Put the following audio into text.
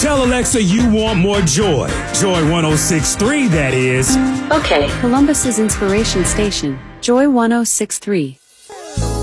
Tell Alexa you want more joy. Joy 106.3, that is. Okay. Columbus's inspiration station, Joy 106.3.